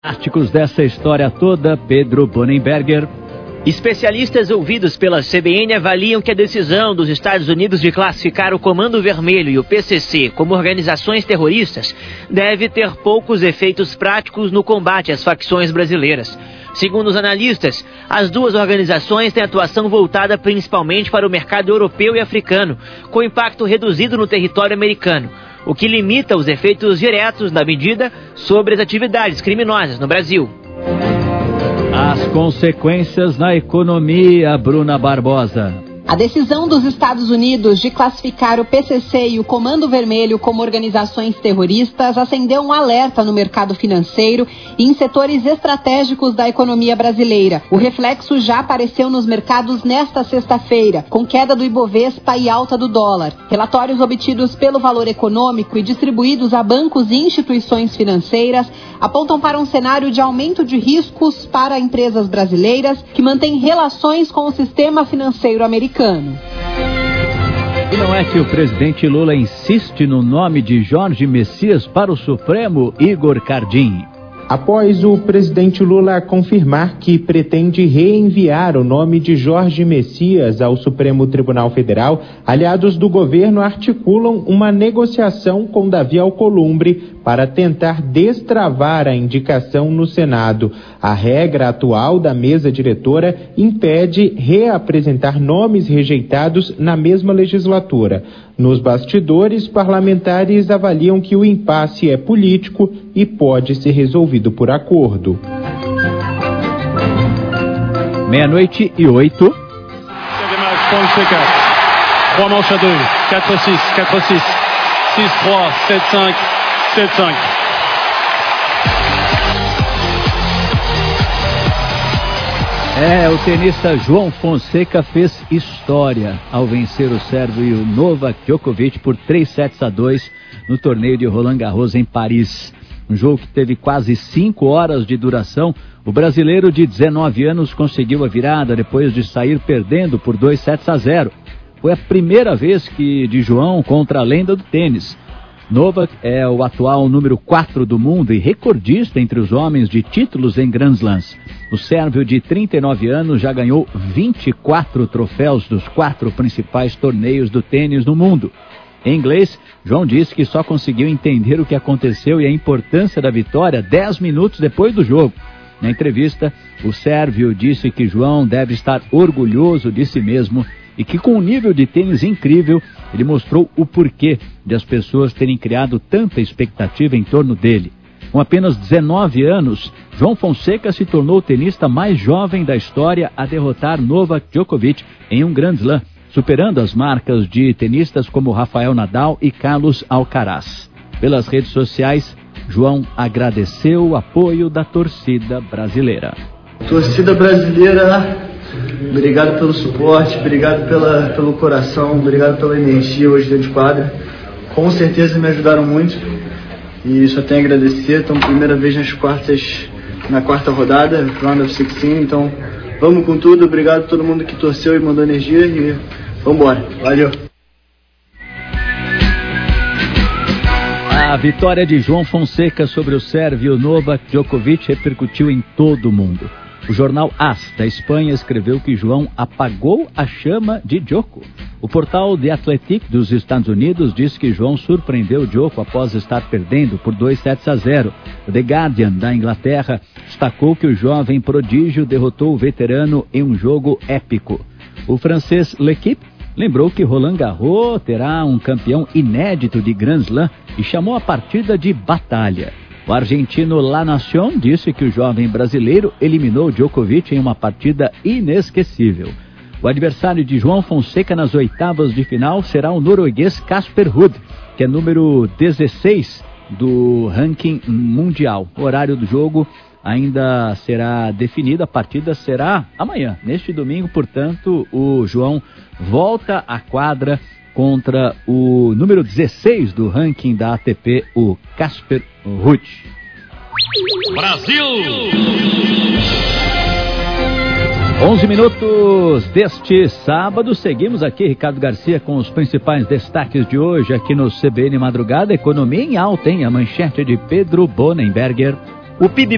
Artigos dessa história toda, Pedro Bonenberger. Especialistas ouvidos pela CBN avaliam que a decisão dos Estados Unidos de classificar o Comando Vermelho e o PCC como organizações terroristas deve ter poucos efeitos práticos no combate às facções brasileiras. Segundo os analistas, as duas organizações têm atuação voltada principalmente para o mercado europeu e africano, com impacto reduzido no território americano, o que limita os efeitos diretos da medida sobre as atividades criminosas no Brasil. As consequências na economia, Bruna Barbosa. A decisão dos Estados Unidos de classificar o PCC e o Comando Vermelho como organizações terroristas acendeu um alerta no mercado financeiro e em setores estratégicos da economia brasileira. O reflexo já apareceu nos mercados nesta sexta-feira, com queda do Ibovespa e alta do dólar. Relatórios obtidos pelo Valor Econômico e distribuídos a bancos e instituições financeiras apontam para um cenário de aumento de riscos para empresas brasileiras que mantêm relações com o sistema financeiro americano. E não é que o presidente Lula insiste no nome de Jorge Messias para o Supremo, Igor Cardim? Após o presidente Lula confirmar que pretende reenviar o nome de Jorge Messias ao Supremo Tribunal Federal, aliados do governo articulam uma negociação com Davi Alcolumbre para tentar destravar a indicação no Senado. A regra atual da mesa diretora impede reapresentar nomes rejeitados na mesma legislatura. Nos bastidores, parlamentares avaliam que o impasse é político e pode ser resolvido por acordo. 12:08. 3 manches à 2, 4-6, 4-6, 6-3, 7-5, 7-5. O tenista João Fonseca fez história ao vencer o sérvio Novak Djokovic por 3-2 no torneio de Roland Garros em Paris. Um jogo que teve quase 5 horas de duração. O brasileiro de 19 anos conseguiu a virada depois de sair perdendo por 2-0. Foi a primeira vez de João contra a lenda do tênis. Novak é o atual número 4 do mundo e recordista entre os homens de títulos em Grand Slams. O sérvio de 39 anos já ganhou 24 troféus dos 4 principais torneios do tênis no mundo. Em inglês, João disse que só conseguiu entender o que aconteceu e a importância da vitória 10 minutos depois do jogo. Na entrevista, o sérvio disse que João deve estar orgulhoso de si mesmo e que com um nível de tênis incrível, ele mostrou o porquê de as pessoas terem criado tanta expectativa em torno dele. Com apenas 19 anos, João Fonseca se tornou o tenista mais jovem da história a derrotar Novak Djokovic em um Grand Slam, superando as marcas de tenistas como Rafael Nadal e Carlos Alcaraz. Pelas redes sociais, João agradeceu o apoio da torcida brasileira. Torcida brasileira, obrigado pelo suporte, obrigado pelo coração, obrigado pela energia hoje dentro de quadra. Com certeza me ajudaram muito e só tenho a agradecer. Estamos primeira vez na quarta rodada, Round of 16, então vamos com tudo. Obrigado a todo mundo que torceu e mandou energia e vamos embora. Valeu! A vitória de João Fonseca sobre o sérvio Novak Djokovic repercutiu em todo o mundo. O jornal AS, da Espanha, escreveu que João apagou a chama de Djoko. O portal The Athletic dos Estados Unidos diz que João surpreendeu Djoko após estar perdendo por 2-0. O The Guardian, da Inglaterra, destacou que o jovem prodígio derrotou o veterano em um jogo épico. O francês L'Équipe lembrou que Roland Garros terá um campeão inédito de Grand Slam e chamou a partida de batalha. O argentino La Nación disse que o jovem brasileiro eliminou Djokovic em uma partida inesquecível. O adversário de João Fonseca nas oitavas de final será o norueguês Casper Ruud, que é número 16 do ranking mundial. O horário do jogo ainda será definido, a partida será amanhã, neste domingo, portanto, o João volta à quadra contra o número 16 do ranking da ATP, o Casper Ruud. Brasil! 11 minutos deste sábado, seguimos aqui, Ricardo Garcia, com os principais destaques de hoje aqui no CBN Madrugada. Economia em alta, hein? A manchete de Pedro Bonenberger. O PIB